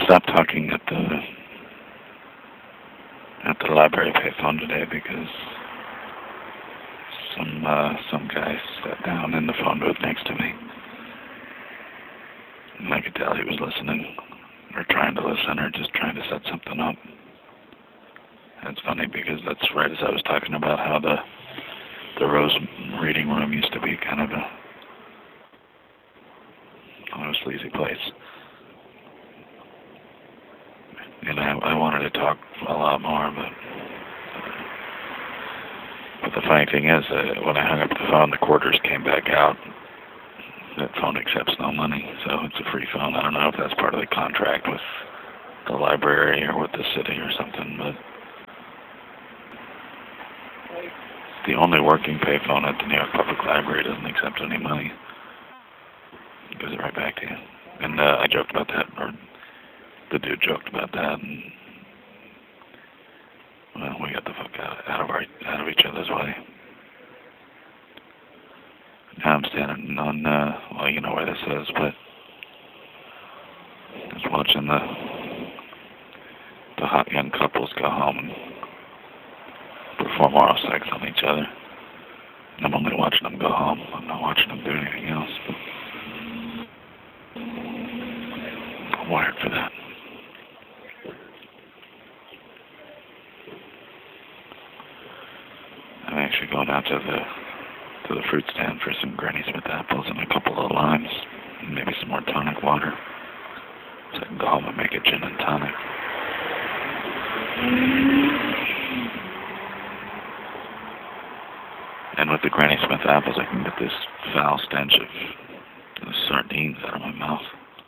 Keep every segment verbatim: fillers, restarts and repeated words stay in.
stopped talking at the at the library payphone today because some uh, some guy sat down in the phone booth next to me, and I could tell he was listening, or trying to listen, or just trying to set something up. And it's funny because that's right as I was talking about how the the Rose reading room used to be kind of a, a sleazy place. And I, I wanted to talk a lot more, but but the funny thing is, uh, when I hung up the phone, the quarters came back out. That phone accepts no money, so it's a free phone. I don't know if that's part of the contract with the library or with the city or something, but the only working payphone at the New York Public Library doesn't accept any money. It gives it right back to you. And uh, I joked about that, or the dude joked about that, and well, we got the fuck out, out of our out of each other's way. Now I'm standing on, uh, well, you know where this is, but just watching the the hot young couples go home and perform oral sex on each other. I'm only watching them go home. I'm not watching them do anything else. I'm wired for that. I'm actually going out to the to the fruit stand for some Granny Smith apples and a couple of limes, and maybe some more tonic water, so I can go home and make a gin and tonic. And with the Granny Smith apples, I can get this foul stench of sardines out of my mouth.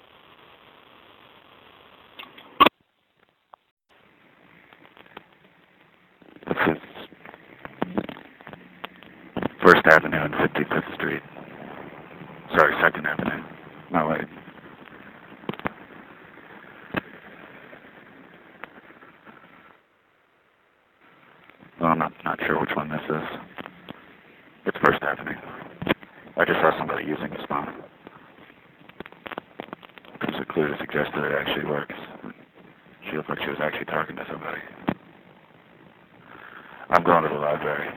This is First Avenue and fifty-fifth Street. Sorry, Second Avenue. No, wait. Well, I'm not, not sure which one this is. It's First Avenue. I just saw somebody using this phone. It was a clue to suggest that it actually works. She looked like she was actually talking to somebody. I'm going to the library.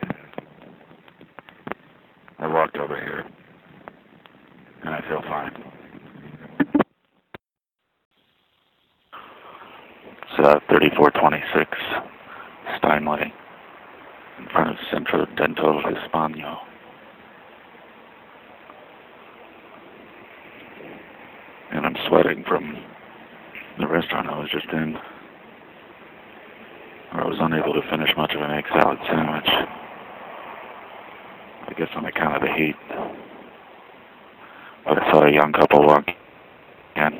I walked over here, and I feel fine. It's uh, thirty-four twenty-six Steinway, in front of Centro Dental Hispano. And I'm sweating from the restaurant I was just in, where I was unable to finish much of an egg salad sandwich. I guess on account of the heat. But I saw a young couple walk in,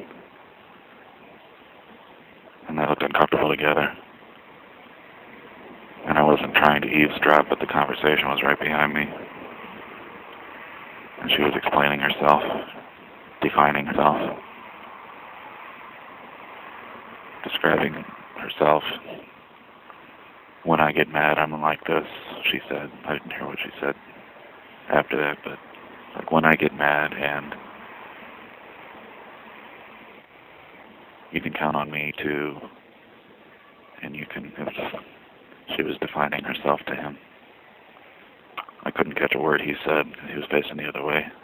and they looked uncomfortable together. And I wasn't trying to eavesdrop, but the conversation was right behind me. And she was explaining herself, defining herself, describing herself. When I get mad, I'm like this, she said. I didn't hear what she said after that, but like when I get mad, and you can count on me to, and you can, she was defining herself to him. I couldn't catch a word he said. He was facing the other way.